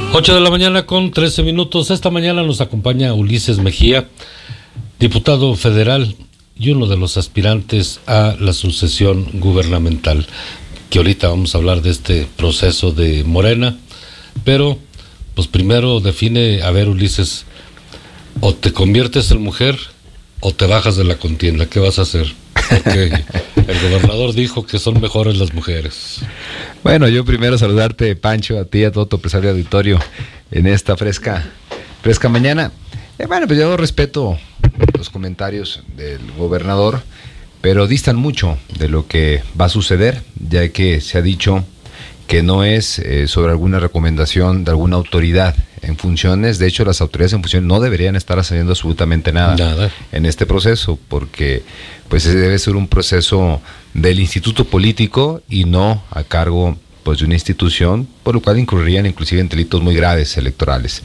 8 de la mañana con 13 minutos. Esta mañana nos acompaña Ulises Mejía, diputado federal y uno de los aspirantes a la sucesión gubernamental, que ahorita vamos a hablar de este proceso de Morena, pero pues primero define, a ver, Ulises, o te conviertes en mujer o te bajas de la contienda, ¿qué vas a hacer? Porque el gobernador dijo que son mejores las mujeres. Bueno, yo primero saludarte, Pancho, a ti y a todo tu empresario auditorio en esta fresca mañana. Bueno, pues yo respeto los comentarios del gobernador, pero distan mucho de lo que va a suceder, ya que se ha dicho que no es sobre alguna recomendación de alguna autoridad en funciones. De hecho, las autoridades en funciones no deberían estar haciendo absolutamente nada en este proceso, porque pues debe ser un proceso del instituto político y no a cargo pues de una institución, por lo cual incurrirían inclusive en delitos muy graves electorales.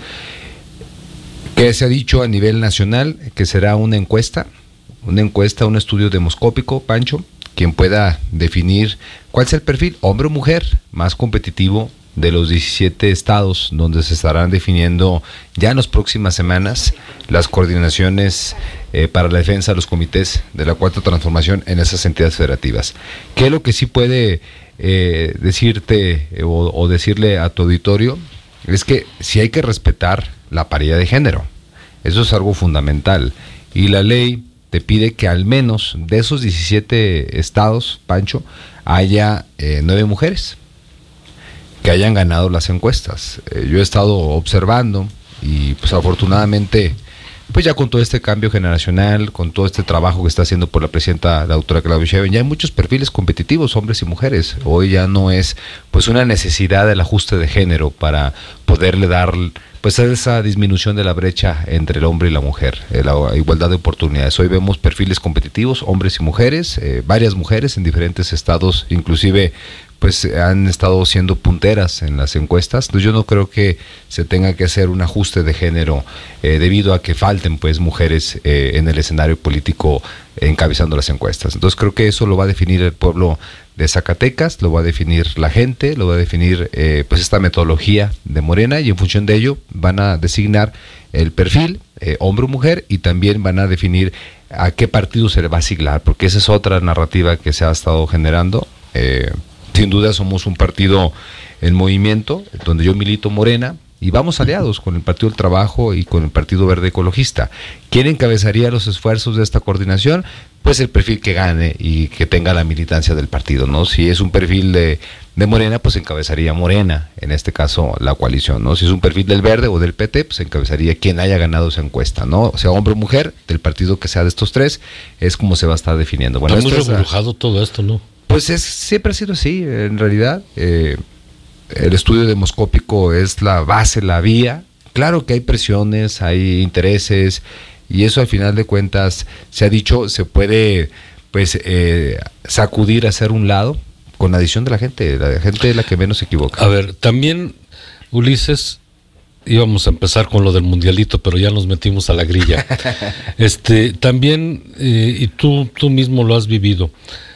¿Qué se ha dicho a nivel nacional? Que será una encuesta, un estudio demoscópico, Pancho, quien pueda definir cuál es el perfil, hombre o mujer, más competitivo de los 17 estados donde se estarán definiendo ya en las próximas semanas las coordinaciones para la defensa de los comités de la Cuarta Transformación en esas entidades federativas. ¿Qué es lo que sí puede decirte o decirle a tu auditorio? Es que sí hay que respetar la paridad de género. Eso es algo fundamental. Y la ley te pide que al menos de esos 17 estados, Pancho, haya 9 mujeres que hayan ganado las encuestas. Yo he estado observando y pues afortunadamente, pues ya con todo este cambio generacional, con todo este trabajo que está haciendo por la presidenta, la doctora Claudia Sheinbaum, ya hay muchos perfiles competitivos, hombres y mujeres. Hoy ya no es pues una necesidad del ajuste de género para poderle dar pues esa disminución de la brecha entre el hombre y la mujer, la igualdad de oportunidades. Hoy vemos perfiles competitivos, hombres y mujeres, varias mujeres en diferentes estados, inclusive pues han estado siendo punteras en las encuestas. Entonces yo no creo que se tenga que hacer un ajuste de género debido a que falten pues mujeres en el escenario político encabezando las encuestas. Entonces creo que eso lo va a definir el pueblo de Zacatecas, lo va a definir la gente, lo va a definir pues esta metodología de Morena, y en función de ello van a designar el perfil, hombre o mujer, y también van a definir a qué partido se le va a asignar, porque esa es otra narrativa que se ha estado generando. Sin duda somos un partido en movimiento, donde yo milito Morena, y vamos aliados con el Partido del Trabajo y con el Partido Verde Ecologista. ¿Quién encabezaría los esfuerzos de esta coordinación? Pues el perfil que gane y que tenga la militancia del partido, ¿no? Si es un perfil de Morena, pues encabezaría Morena, en este caso la coalición, ¿no? Si es un perfil del Verde o del PT, pues encabezaría quien haya ganado esa encuesta, ¿no? O sea, hombre o mujer, del partido que sea de estos tres, es como se va a estar definiendo. Bueno, está muy revolujado todo esto, ¿no? Pues siempre ha sido así, en realidad. El estudio demoscópico es la base, la vía. Claro que hay presiones, hay intereses, y eso al final de cuentas, se ha dicho, se puede pues sacudir, hacer un lado, con la adición de la gente es la que menos se equivoca. A ver, también, Ulises, íbamos a empezar con lo del mundialito, pero ya nos metimos a la grilla. También, y tú mismo lo has vivido,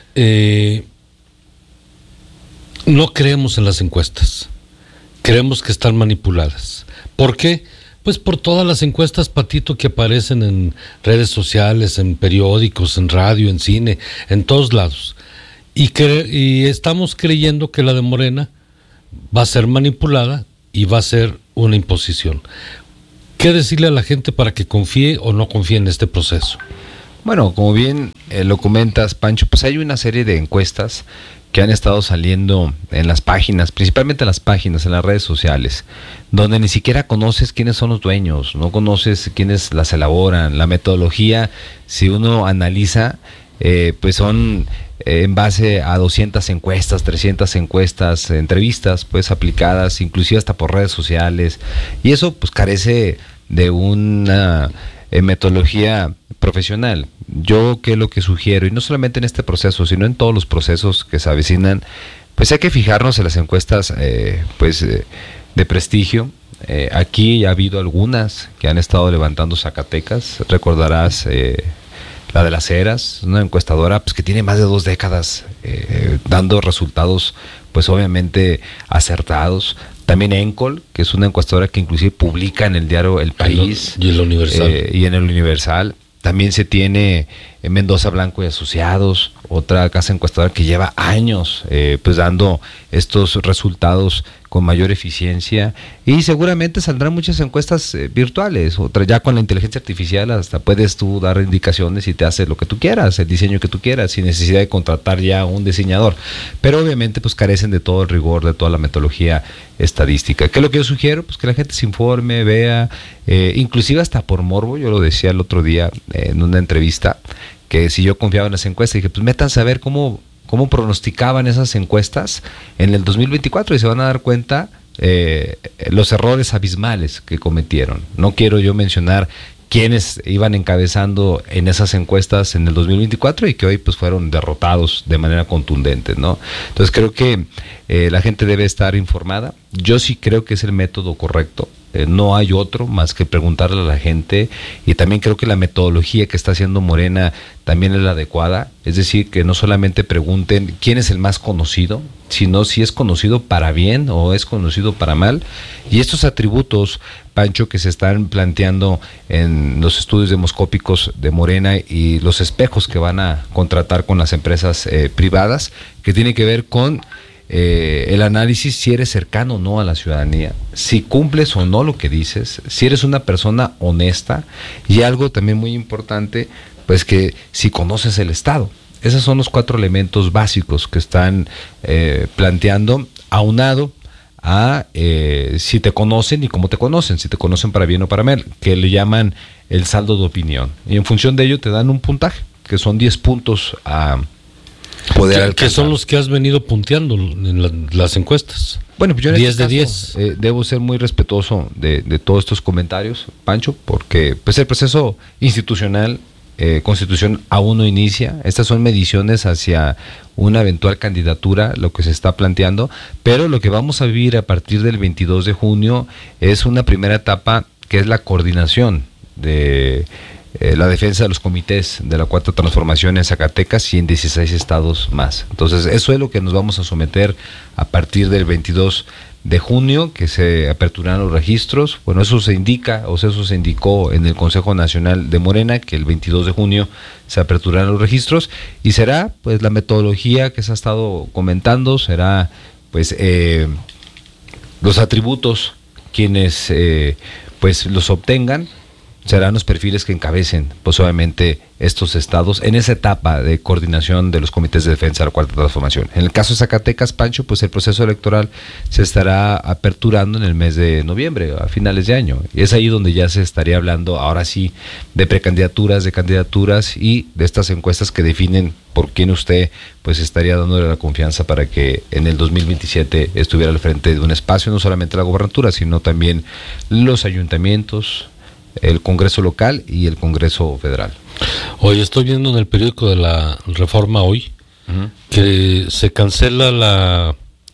no creemos en las encuestas, creemos que están manipuladas. ¿Por qué? Pues por todas las encuestas, Patito, que aparecen en redes sociales, en periódicos, en radio, en cine, en todos lados. Y estamos creyendo que la de Morena va a ser manipulada y va a ser una imposición. ¿Qué decirle a la gente para que confíe o no confíe en este proceso? Bueno, como bien lo comentas, Pancho, pues hay una serie de encuestas que han estado saliendo en las páginas, principalmente en las páginas, en las redes sociales, donde ni siquiera conoces quiénes son los dueños, no conoces quiénes las elaboran. La metodología, si uno analiza, pues son en base a 200 encuestas, 300 encuestas, entrevistas pues aplicadas, inclusive hasta por redes sociales, y eso pues carece de una metodología profesional. Yo qué es lo que sugiero, y no solamente en este proceso, sino en todos los procesos que se avecinan, pues hay que fijarnos en las encuestas de prestigio. Aquí ha habido algunas que han estado levantando Zacatecas. Recordarás la de Las Heras, una encuestadora pues que tiene más de 2 décadas dando resultados pues obviamente acertados. también Encol, que es una encuestadora que inclusive publica en el diario El País y el Universal. Y en el Universal. También se tiene Mendoza Blanco y Asociados, otra casa encuestadora que lleva años pues dando estos resultados con mayor eficiencia, y seguramente saldrán muchas encuestas virtuales. Otra, ya con la inteligencia artificial hasta puedes tú dar indicaciones y te hace lo que tú quieras, el diseño que tú quieras, sin necesidad de contratar ya un diseñador. Pero obviamente pues carecen de todo el rigor, de toda la metodología estadística. ¿Qué es lo que yo sugiero? Pues que la gente se informe, vea, inclusive hasta por morbo. Yo lo decía el otro día en una entrevista, que si yo confiaba en las encuestas, dije, pues métanse a ver cómo pronosticaban esas encuestas en el 2024 y se van a dar cuenta los errores abismales que cometieron. No quiero yo mencionar quiénes iban encabezando en esas encuestas en el 2024 y que hoy pues fueron derrotados de manera contundente, ¿no? Entonces creo que la gente debe estar informada. Yo sí creo que es el método correcto. No hay otro más que preguntarle a la gente, y también creo que la metodología que está haciendo Morena también es la adecuada, es decir, que no solamente pregunten quién es el más conocido, sino si es conocido para bien o es conocido para mal. Y estos atributos, Pancho, que se están planteando en los estudios demoscópicos de Morena y los espejos que van a contratar con las empresas privadas, que tiene que ver con el análisis si eres cercano o no a la ciudadanía, si cumples o no lo que dices, si eres una persona honesta, y algo también muy importante, pues que si conoces el Estado. Esos son los 4 elementos básicos que están planteando, aunado a si te conocen y cómo te conocen, si te conocen para bien o para mal, que le llaman el saldo de opinión, y en función de ello te dan un puntaje, que son 10 puntos a poder alcanzar. Que son los que has venido punteando en las encuestas. Bueno, pues yo en 10 este de caso, 10. Debo ser muy respetuoso de todos estos comentarios, Pancho, porque pues el proceso institucional, Constitución aún no inicia. Estas son mediciones hacia una eventual candidatura, lo que se está planteando, pero lo que vamos a vivir a partir del 22 de junio es una primera etapa, que es la coordinación de la defensa de los comités de la Cuarta Transformación en Zacatecas y en 16 estados más. Entonces, eso es lo que nos vamos a someter a partir del 22 de junio, que se aperturarán los registros. Bueno, eso se indica, o sea, eso se indicó en el Consejo Nacional de Morena, que el 22 de junio se aperturarán los registros, y será, pues, la metodología que se ha estado comentando, será, pues, los atributos quienes, pues, los obtengan, serán los perfiles que encabecen, pues obviamente, estos estados en esa etapa de coordinación de los comités de defensa de la Cuarta Transformación. En el caso de Zacatecas, Pancho, pues el proceso electoral se estará aperturando en el mes de noviembre, a finales de año, y es ahí donde ya se estaría hablando, ahora sí, de precandidaturas, de candidaturas y de estas encuestas que definen por quién usted pues estaría dándole la confianza para que en el 2027 estuviera al frente de un espacio, no solamente la gobernatura, sino también los ayuntamientos, el Congreso local y el Congreso federal. Hoy estoy viendo en el periódico de la Reforma hoy que se cancela la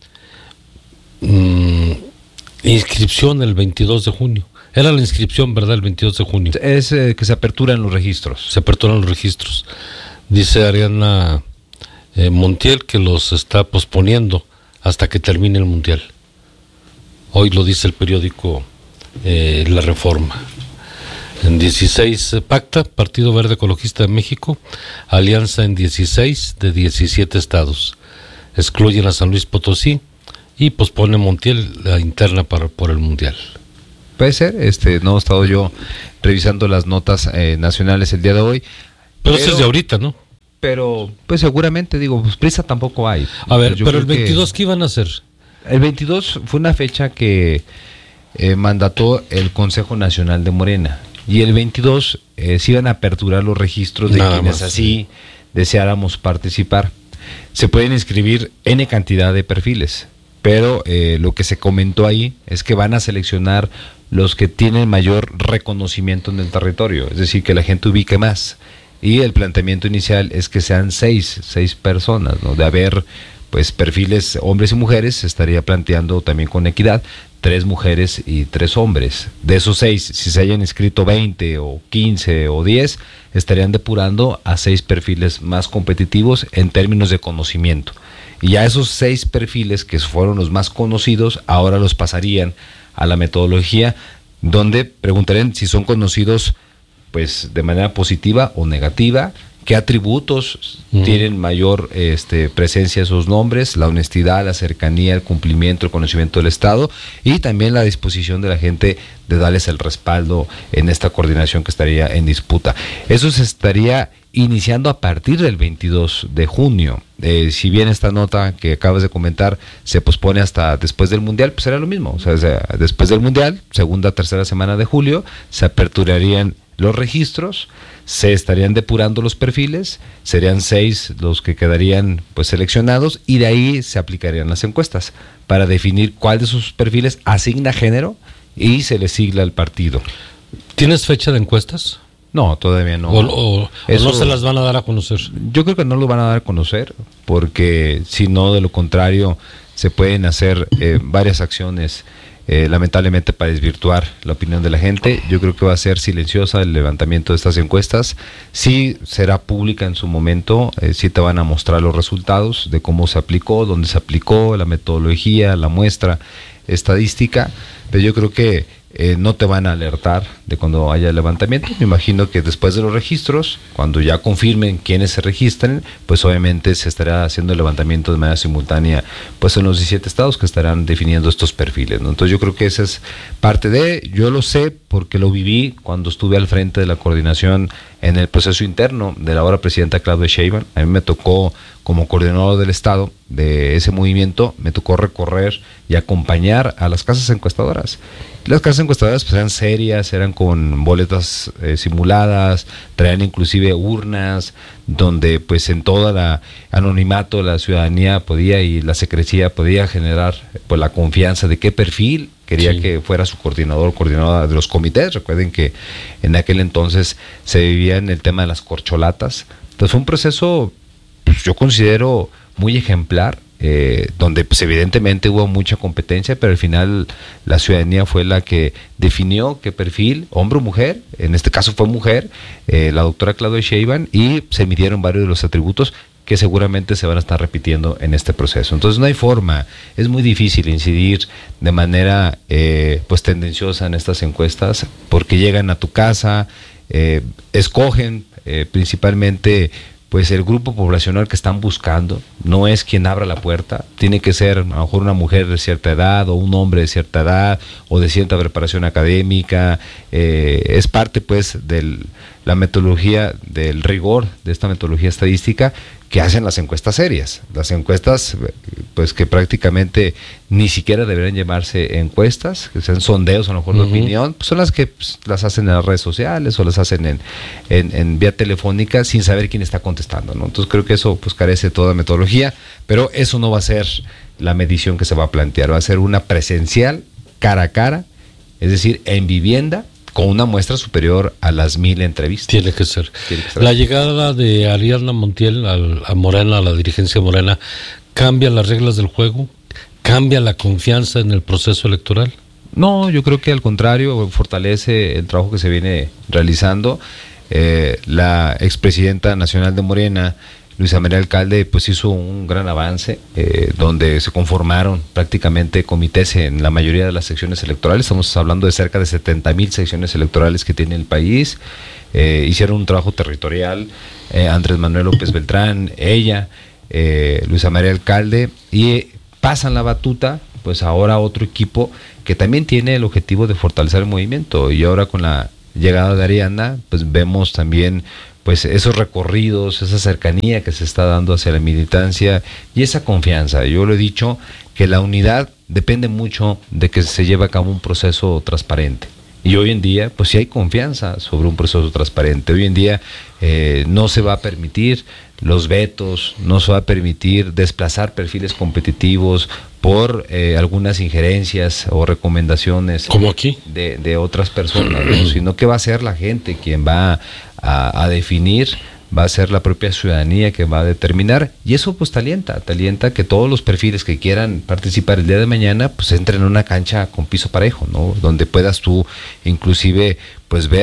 inscripción el 22 de junio. Era la inscripción, ¿verdad? El 22 de junio. Es que se aperturan los registros. Se aperturan los registros. Dice Ariana Montiel que los está posponiendo hasta que termine el Mundial. Hoy lo dice el periódico La Reforma. En 16 pacta Partido Verde Ecologista de México, alianza en 16 de 17 estados. Excluyen a San Luis Potosí y pospone Montiel la interna por el Mundial. Puede ser, no he estado yo revisando las notas nacionales el día de hoy. Pero eso es de ahorita, ¿no? Pero, pues seguramente, digo, pues prisa tampoco hay. A ver, pero el 22, ¿qué iban a hacer? El 22 fue una fecha que mandató el Consejo Nacional de Morena. Y el 22 se iban a aperturar los registros de quienes más, así deseáramos participar. Se pueden inscribir N cantidad de perfiles, pero lo que se comentó ahí es que van a seleccionar los que tienen mayor reconocimiento en el territorio, es decir, que la gente ubique más. Y el planteamiento inicial es que sean seis personas, ¿no? De haber pues perfiles hombres y mujeres, se estaría planteando también con equidad 3 mujeres y 3 hombres. De esos 6, si se hayan inscrito 20 o 15 o 10, estarían depurando a 6 perfiles más competitivos en términos de conocimiento. Y ya esos 6 perfiles que fueron los más conocidos, ahora los pasarían a la metodología, donde preguntarían si son conocidos pues de manera positiva o negativa, qué atributos tienen mayor presencia esos nombres, la honestidad, la cercanía, el cumplimiento, el conocimiento del Estado, y también la disposición de la gente de darles el respaldo en esta coordinación que estaría en disputa. Eso se estaría iniciando a partir del 22 de junio. Si bien esta nota que acabas de comentar se pospone hasta después del Mundial, pues será lo mismo. O sea, después del Mundial, segunda, tercera semana de julio, se aperturarían los registros, se estarían depurando los perfiles, serían 6 los que quedarían pues seleccionados, y de ahí se aplicarían las encuestas para definir cuál de sus perfiles asigna género y se le sigla al partido. ¿Tienes fecha de encuestas? No, todavía no. ¿O no se las van a dar a conocer? Yo creo que no lo van a dar a conocer, porque si no, de lo contrario, se pueden hacer varias acciones lamentablemente para desvirtuar la opinión de la gente. Yo creo que va a ser silenciosa el levantamiento de estas encuestas. Sí será pública en su momento, sí te van a mostrar los resultados de cómo se aplicó, dónde se aplicó, la metodología, la muestra estadística, pero yo creo que no te van a alertar de cuando haya levantamiento. Me imagino que después de los registros, cuando ya confirmen quiénes se registren, pues obviamente se estará haciendo el levantamiento de manera simultánea pues en los 17 estados que estarán definiendo estos perfiles, ¿no? Entonces yo creo que esa es parte de, yo lo sé porque lo viví cuando estuve al frente de la coordinación en el proceso interno de la ahora presidenta Claudia Sheinbaum. A mí me tocó, como coordinador del estado de ese movimiento, me tocó recorrer y acompañar a las casas encuestadoras. Las casas encuestadoras pues eran serias, eran con boletas simuladas, traían inclusive urnas, donde pues en toda la anonimato la ciudadanía podía, y la secrecía podía generar pues la confianza de qué perfil quería que fuera su coordinador o coordinadora de los comités. Recuerden que en aquel entonces se vivía en el tema de las corcholatas. Entonces fue un proceso, pues, yo considero muy ejemplar, donde pues evidentemente hubo mucha competencia, pero al final la ciudadanía fue la que definió qué perfil, hombre o mujer. En este caso fue mujer, la doctora Claudia Sheinbaum, y se midieron varios de los atributos que seguramente se van a estar repitiendo en este proceso. Entonces no hay forma, es muy difícil incidir de manera pues tendenciosa en estas encuestas, porque llegan a tu casa, escogen principalmente pues el grupo poblacional que están buscando. No es quien abra la puerta, tiene que ser a lo mejor una mujer de cierta edad o un hombre de cierta edad o de cierta preparación académica. Es parte pues de la metodología, del rigor de esta metodología estadística que hacen las encuestas serias. Las encuestas pues que prácticamente ni siquiera deberían llamarse encuestas, que sean sondeos a lo mejor de opinión, pues son las que pues, las hacen en las redes sociales o las hacen en vía telefónica sin saber quién está contestando, ¿no? Entonces creo que eso pues carece de toda metodología, pero eso no va a ser la medición que se va a plantear, va a ser una presencial, cara a cara, es decir, en vivienda, con una muestra superior a las 1000 entrevistas. Tiene que ser. La llegada de Ariadna Montiel a Morena, a la dirigencia Morena, ¿cambia las reglas del juego? ¿Cambia la confianza en el proceso electoral? No, yo creo que al contrario, fortalece el trabajo que se viene realizando. La expresidenta nacional de Morena, Luisa María Alcalde, pues hizo un gran avance, donde se conformaron prácticamente comités en la mayoría de las secciones electorales. Estamos hablando de cerca de 70,000 secciones electorales que tiene el país. Hicieron un trabajo territorial, Andrés Manuel López Beltrán, ella, Luisa María Alcalde, y pasan la batuta pues ahora a otro equipo que también tiene el objetivo de fortalecer el movimiento. Y ahora con la llegada de Ariadna, pues vemos también pues esos recorridos, esa cercanía que se está dando hacia la militancia y esa confianza. Yo lo he dicho, que la unidad depende mucho de que se lleve a cabo un proceso transparente. Y hoy en día, pues sí hay confianza sobre un proceso transparente. Hoy en día no se va a permitir los vetos, no se va a permitir desplazar perfiles competitivos por algunas injerencias o recomendaciones como aquí de otras personas, ¿no? Sino que va a ser la gente quien va a definir, va a ser la propia ciudadanía que va a determinar, y eso pues te alienta que todos los perfiles que quieran participar el día de mañana pues entren en una cancha con piso parejo, ¿no? Donde puedas tú inclusive pues ver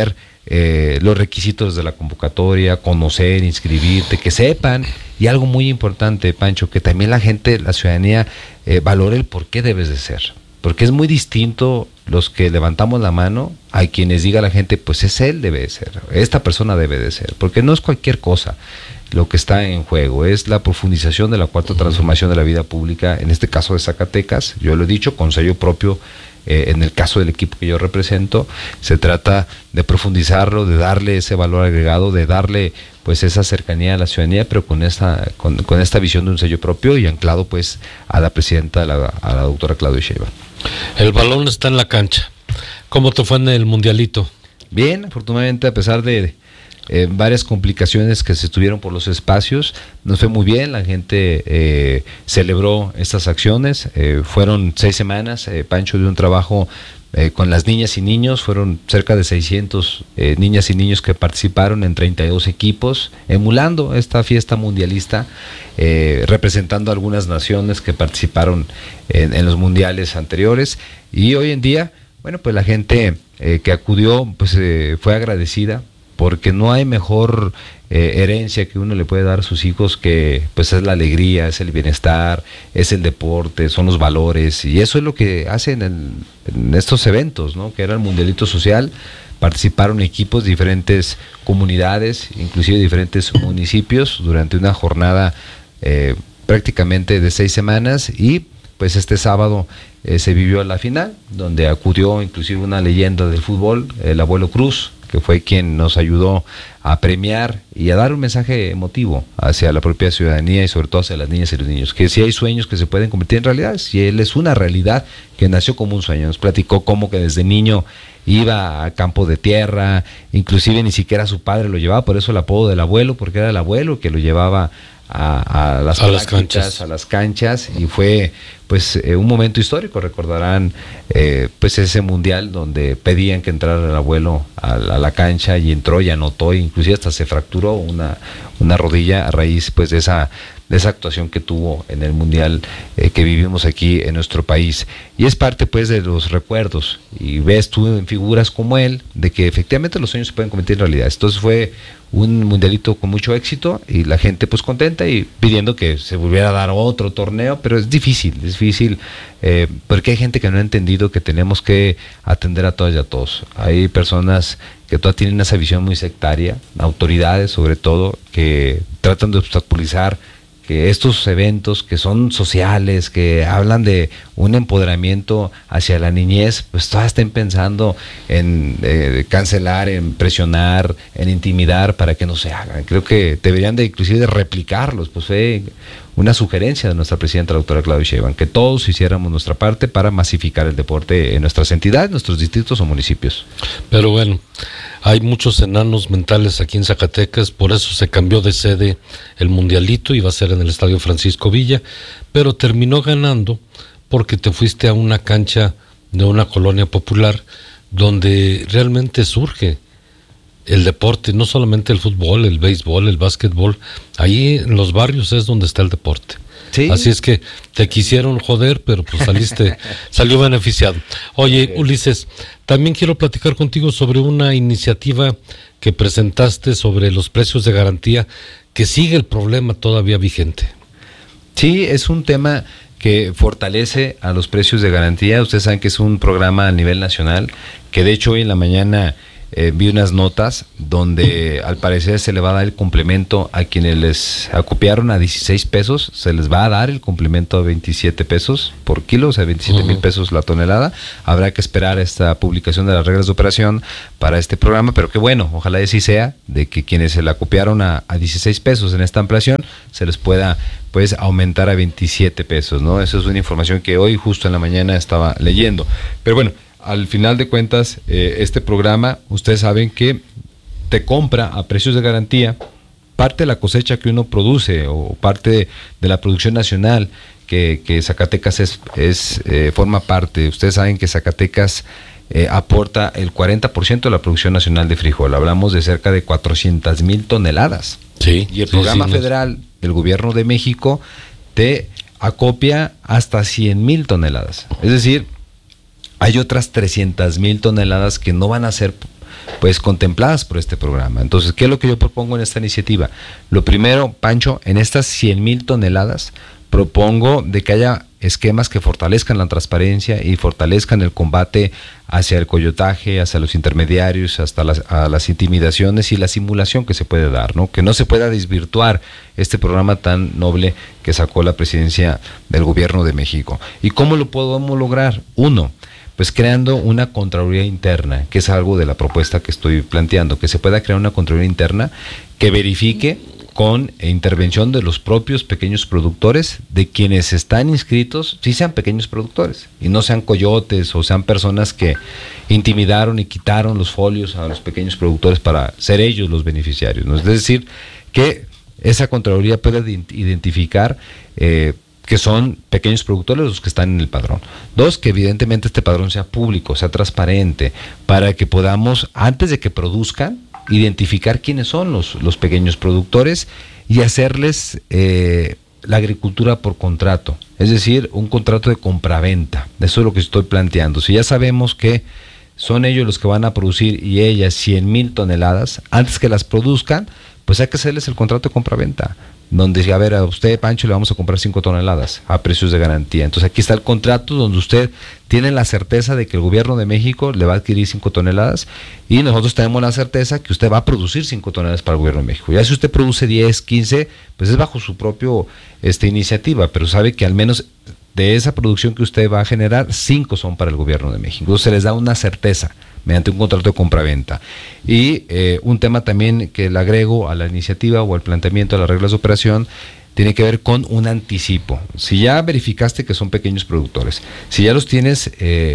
los requisitos de la convocatoria, conocer, inscribirte, que sepan, y algo muy importante, Pancho, que también la gente, la ciudadanía, valore el por qué debes de ser, porque es muy distinto los que levantamos la mano a quienes diga la gente, pues es él debe de ser, esta persona debe de ser, porque no es cualquier cosa lo que está en juego, es la profundización de la cuarta transformación de la vida pública, en este caso de Zacatecas, yo lo he dicho, con sello propio. En el caso del equipo que yo represento, se trata de profundizarlo, de darle ese valor agregado, de darle pues esa cercanía a la ciudadanía, pero con esta visión de un sello propio y anclado pues a la presidenta, a la doctora Claudia Sheinbaum. El balón está en la cancha. ¿Cómo te fue en el mundialito? Bien, afortunadamente, a pesar de varias complicaciones que se tuvieron por los espacios, nos fue muy bien, la gente celebró estas acciones, fueron 6 semanas, Pancho, de un trabajo con las niñas y niños, fueron cerca de 600 niñas y niños que participaron en 32 equipos, emulando esta fiesta mundialista, representando a algunas naciones que participaron en los mundiales anteriores, y hoy en día, bueno, pues la gente que acudió pues fue agradecida, porque no hay mejor herencia que uno le puede dar a sus hijos que pues es la alegría, es el bienestar, es el deporte, son los valores, y eso es lo que hacen en estos eventos, ¿no? Que era el Mundialito Social. Participaron equipos de diferentes comunidades, inclusive diferentes municipios, durante una jornada prácticamente de 6 semanas, y pues este sábado se vivió la final, donde acudió inclusive una leyenda del fútbol, el Abuelo Cruz, que fue quien nos ayudó a premiar y a dar un mensaje emotivo hacia la propia ciudadanía y sobre todo hacia las niñas y los niños, que si hay sueños que se pueden convertir en realidad, si él es una realidad que nació como un sueño. Nos platicó cómo que desde niño iba a campo de tierra, inclusive ni siquiera su padre lo llevaba, por eso el apodo del abuelo, porque era el abuelo que lo llevaba a las canchas, y fue pues un momento histórico. Recordarán pues ese mundial donde pedían que entrara el abuelo a la cancha, y entró y anotó, inclusive hasta se fracturó una rodilla a raíz pues de esa actuación que tuvo en el mundial que vivimos aquí en nuestro país, y es parte pues de los recuerdos, y ves tú en figuras como él de que efectivamente los sueños se pueden convertir en realidad. Entonces fue un mundialito con mucho éxito y la gente pues contenta y pidiendo que se volviera a dar otro torneo, pero es difícil porque hay gente que no ha entendido que tenemos que atender a todas y a todos. Hay personas que todavía tienen esa visión muy sectaria, autoridades sobre todo, que tratan de obstaculizar que estos eventos que son sociales, que hablan de un empoderamiento hacia la niñez, pues todas estén pensando en cancelar, en presionar, en intimidar para que no se hagan. Creo que deberían de inclusive de replicarlos. Pues fue una sugerencia de nuestra presidenta, la doctora Claudia Sheinbaum, que todos hiciéramos nuestra parte para masificar el deporte en nuestras entidades, nuestros distritos o municipios. Pero bueno, hay muchos enanos mentales aquí en Zacatecas, por eso se cambió de sede el mundialito, iba a ser en el Estadio Francisco Villa, pero terminó ganando porque te fuiste a una cancha de una colonia popular donde realmente surge el deporte, no solamente el fútbol, el béisbol, el básquetbol, ahí en los barrios es donde está el deporte. ¿Sí? Así es que te quisieron joder, pero pues salió beneficiado. Oye, Ulises, también quiero platicar contigo sobre una iniciativa que presentaste sobre los precios de garantía, que sigue el problema todavía vigente. Sí, es un tema que fortalece a los precios de garantía. Ustedes saben que es un programa a nivel nacional, que de hecho hoy en la mañana vi unas notas donde al parecer se le va a dar el complemento a quienes les acopiaron a 16 pesos, se les va a dar el complemento a 27 pesos por kilo, o sea 27,000 pesos la tonelada. Habrá que esperar esta publicación de las reglas de operación para este programa, pero que bueno, ojalá así sea, de que quienes se le acopiaron a 16 pesos en esta ampliación se les pueda pues aumentar a 27 pesos, ¿no? Eso es una información que hoy justo en la mañana estaba leyendo. Pero bueno, al final de cuentas, este programa, ustedes saben que te compra a precios de garantía parte de la cosecha que uno produce o parte de la producción nacional que Zacatecas forma parte. Ustedes saben que Zacatecas aporta el 40% de la producción nacional de frijol. Hablamos de cerca de 400,000 toneladas. Sí, y el programa federal, el gobierno de México, te acopia hasta 100,000 toneladas. Es decir, hay otras 300,000 toneladas que no van a ser pues contempladas por este programa. Entonces, ¿qué es lo que yo propongo en esta iniciativa? Lo primero, Pancho, en estas 100,000 toneladas, propongo de que haya esquemas que fortalezcan la transparencia y fortalezcan el combate hacia el coyotaje, hacia los intermediarios, hasta las intimidaciones y la simulación que se puede dar, ¿no? Que no se pueda desvirtuar este programa tan noble que sacó la presidencia del gobierno de México. ¿Y cómo lo podemos lograr? Uno, pues creando una Contraloría interna, que es algo de la propuesta que estoy planteando, que se pueda crear una Contraloría interna que verifique con intervención de los propios pequeños productores, de quienes están inscritos, sí sean pequeños productores, y no sean coyotes o sean personas que intimidaron y quitaron los folios a los pequeños productores para ser ellos los beneficiarios, ¿no? Es decir, que esa Contraloría pueda identificar que son pequeños productores los que están en el padrón. Dos, que evidentemente este padrón sea público, sea transparente, para que podamos, antes de que produzcan, identificar quiénes son los pequeños productores y hacerles la agricultura por contrato, es decir, un contrato de compraventa. Eso es lo que estoy planteando. Si ya sabemos que son ellos los que van a producir y ellas 100,000 toneladas, antes que las produzcan, pues hay que hacerles el contrato de compraventa, donde, a ver, a usted, Pancho, le vamos a comprar 5 toneladas a precios de garantía. Entonces aquí está el contrato donde usted tiene la certeza de que el gobierno de México le va a adquirir 5 toneladas y nosotros tenemos la certeza que usted va a producir 5 toneladas para el gobierno de México. Ya si usted produce 10, 15, pues es bajo su propio iniciativa, pero sabe que al menos de esa producción que usted va a generar, 5 son para el gobierno de México. Entonces se les da una certeza mediante un contrato de compraventa. Y un tema también que le agrego a la iniciativa o al planteamiento de las reglas de operación tiene que ver con un anticipo. Si ya verificaste que son pequeños productores, si ya los tienes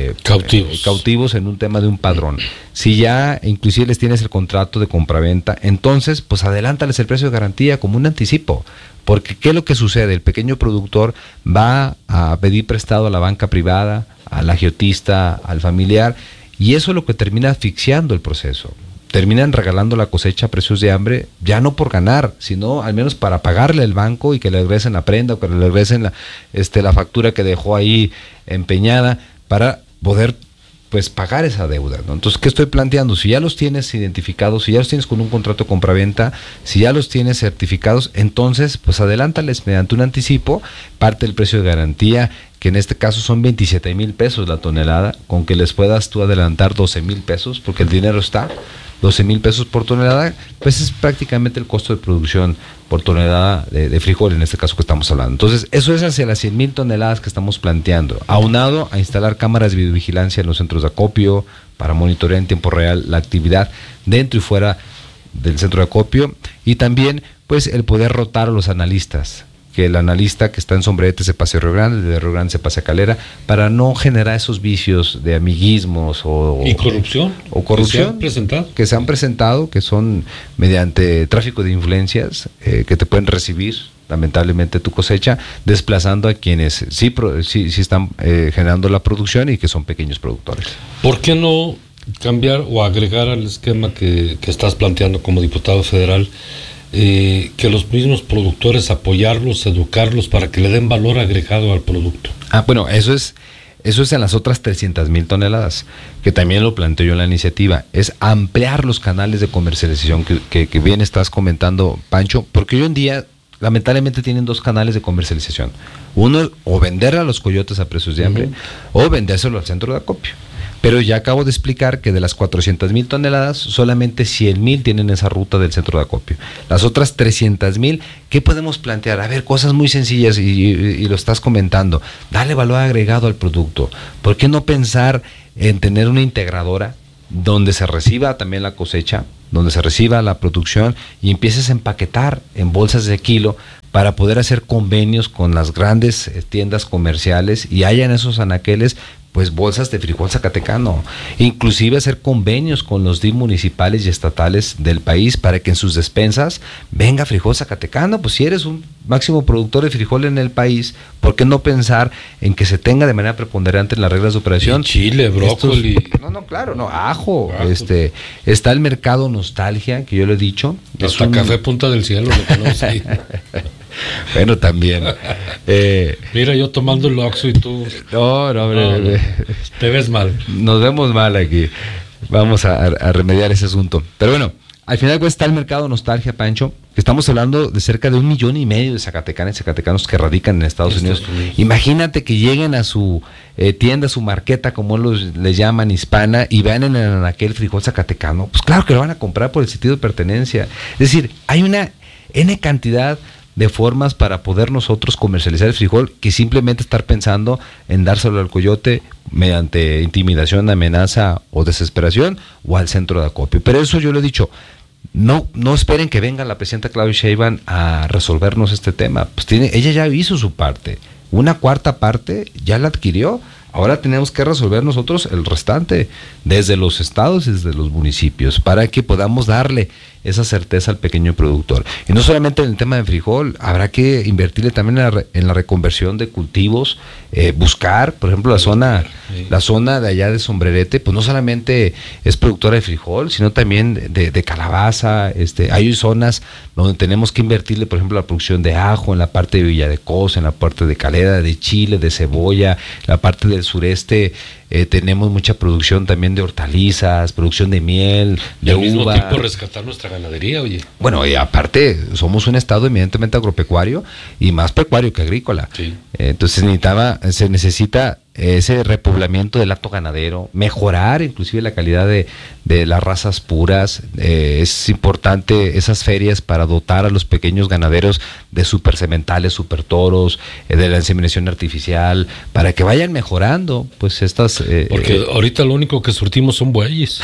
cautivos en un tema de un padrón, si ya inclusive les tienes el contrato de compraventa, entonces pues adelántales el precio de garantía como un anticipo. Porque ¿qué es lo que sucede? El pequeño productor va a pedir prestado a la banca privada, al agiotista, al familiar, y eso es lo que termina asfixiando el proceso. Terminan regalando la cosecha a precios de hambre, ya no por ganar, sino al menos para pagarle al banco y que le regresen la prenda o que le regresen la factura que dejó ahí empeñada para poder pues pagar esa deuda, ¿no? Entonces, ¿qué estoy planteando? Si ya los tienes identificados, si ya los tienes con un contrato de compraventa, si ya los tienes certificados, entonces pues adelántales mediante un anticipo parte del precio de garantía, que en este caso son 27,000 pesos la tonelada, con que les puedas tú adelantar 12,000 pesos, porque el dinero está, 12,000 pesos por tonelada, pues es prácticamente el costo de producción por tonelada de frijol, en este caso que estamos hablando. Entonces, eso es hacia las 100,000 toneladas que estamos planteando, aunado a instalar cámaras de videovigilancia en los centros de acopio para monitorear en tiempo real la actividad dentro y fuera del centro de acopio, y también pues el poder rotar a los analistas, que el analista que está en Sombrerete se pase a Río Grande, de Río Grande se pase a Calera, para no generar esos vicios de amiguismos y corrupción. O corrupción que se han presentado, que son mediante tráfico de influencias, que te pueden recibir lamentablemente tu cosecha, desplazando a quienes sí están generando la producción y que son pequeños productores. ¿Por qué no cambiar o agregar al esquema que estás planteando como diputado federal, que los mismos productores, apoyarlos, educarlos para que le den valor agregado al producto? Bueno, eso es en las otras 300,000 toneladas, que también lo planteo yo en la iniciativa, es ampliar los canales de comercialización que bien estás comentando, Pancho, porque hoy en día lamentablemente tienen 2 canales de comercialización. Uno, o vender a los coyotes a precios de hambre, o vendérselo al centro de acopio. Pero ya acabo de explicar que de las 400,000 toneladas, solamente 100,000 tienen esa ruta del centro de acopio. Las otras 300,000, ¿qué podemos plantear? A ver, cosas muy sencillas y lo estás comentando. Dale valor agregado al producto. ¿Por qué no pensar en tener una integradora donde se reciba también la cosecha, donde se reciba la producción y empieces a empaquetar en bolsas de kilo para poder hacer convenios con las grandes tiendas comerciales y haya en esos anaqueles pues bolsas de frijol zacatecano, inclusive hacer convenios con los DIF municipales y estatales del país para que en sus despensas venga frijol zacatecano? Pues si eres un máximo productor de frijol en el país, ¿por qué no pensar en que se tenga de manera preponderante en las reglas de operación? Y chile, brócoli. Ajo. Está el mercado nostalgia, que yo lo he dicho. Hasta café Punta del Cielo lo conocí. Bueno, también. Mira, yo tomando el Oxxo y tú... No, hombre. Te ves mal. Nos vemos mal aquí. vamos a remediar ese asunto. Pero bueno, al final pues está el mercado nostalgia, Pancho. Estamos hablando de cerca de 1,5 millones de zacatecanas y zacatecanos que radican en Estados Unidos. Imagínate que lleguen a su tienda, su marqueta, como les llaman, hispana, y vean en aquel frijol zacatecano. Pues claro que lo van a comprar por el sentido de pertenencia. Es decir, hay una N cantidad de formas para poder nosotros comercializar el frijol que simplemente estar pensando en dárselo al coyote mediante intimidación, amenaza o desesperación, o al centro de acopio. Pero eso yo lo he dicho, no esperen que venga la presidenta Claudia Sheinbaum a resolvernos este tema. Pues ella ya hizo su parte, una cuarta parte ya la adquirió. Ahora tenemos que resolver nosotros el restante, desde los estados y desde los municipios, para que podamos darle esa certeza al pequeño productor. Y no solamente en el tema de frijol, habrá que invertirle también en la reconversión de cultivos, buscar, por ejemplo, la zona de allá de Sombrerete, pues no solamente es productora de frijol, sino también de calabaza. Hay zonas donde tenemos que invertirle, por ejemplo, la producción de ajo, en la parte de Villa de Cosa, en la parte de Caleda, de chile, de cebolla, la parte del sureste. Tenemos mucha producción también de hortalizas, producción de miel, de uva. Y al mismo tiempo rescatar nuestra ganadería, oye. Bueno, y aparte somos un estado eminentemente agropecuario y más pecuario que agrícola. Sí. Entonces se necesita ese repoblamiento del hato ganadero, mejorar inclusive la calidad de las razas puras. Es importante esas ferias para dotar a los pequeños ganaderos de super sementales, super toros, de la inseminación artificial, para que vayan mejorando pues estas... Porque ahorita lo único que surtimos son bueyes.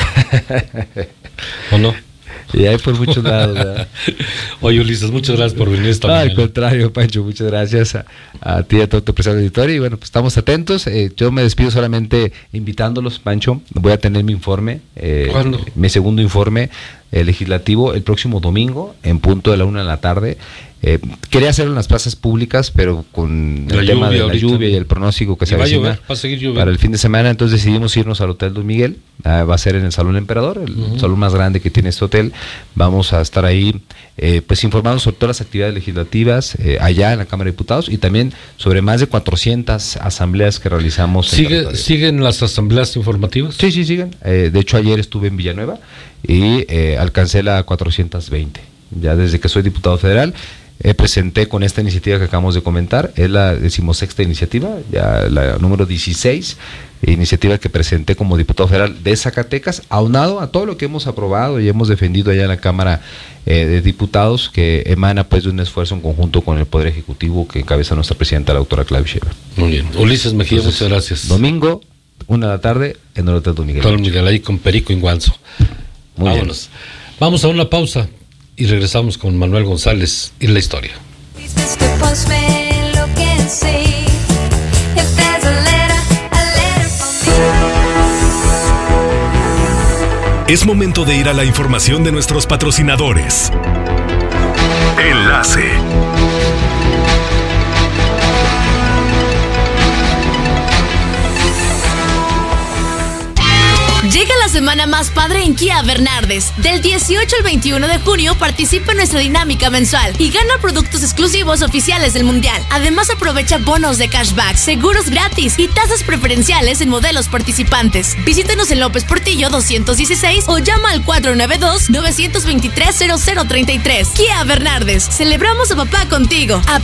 ¿O no? Y hay por muchos lados, ¿verdad? Oye, Ulises, muchas gracias por venir esta mañana. Al contrario, Pancho, muchas gracias a ti y a todo tu presente auditorio. Y bueno, pues estamos atentos. Yo me despido solamente invitándolos, Pancho. Voy a tener mi informe. ¿Cuándo? Mi segundo informe legislativo el próximo domingo, en punto de la 1:00 p.m. Quería hacerlo en las plazas públicas, pero con el tema de la lluvia y el pronóstico que se avecina para el fin de semana, entonces decidimos irnos al Hotel Don Miguel. Va a ser en el Salón Emperador, el salón más grande que tiene este hotel. Vamos a estar ahí pues informando sobre todas las actividades legislativas allá en la Cámara de Diputados, y también sobre más de 400 asambleas que realizamos. ¿Siguen las asambleas informativas? Sí, siguen. De hecho, ayer estuve en Villanueva y alcancé la 420. Ya desde que soy diputado federal, presenté con esta iniciativa que acabamos de comentar, es la 16ª iniciativa, ya la número 16, iniciativa que presenté como diputado federal de Zacatecas, aunado a todo lo que hemos aprobado y hemos defendido allá en la Cámara de Diputados, que emana pues de un esfuerzo en conjunto con el Poder Ejecutivo que encabeza nuestra presidenta, la doctora Claudia Sheinbaum. Muy bien. Ulises Mejía, entonces, muchas gracias. Domingo, 1:00 p.m. en el Hotel Don Miguel. Don Miguel, ahí con Perico Inguanzo. Vámonos. Vamos a una pausa y regresamos con Manuel González y la historia. Es momento de ir a la información de nuestros patrocinadores. Enlace. Llega la semana más padre en Kia Bernardes. Del 18 al 21 de junio participa en nuestra dinámica mensual y gana productos exclusivos oficiales del Mundial. Además, aprovecha bonos de cashback, seguros gratis y tasas preferenciales en modelos participantes. Visítanos en López Portillo 216 o llama al 492-923-0033. Kia Bernardes. Celebramos a papá contigo.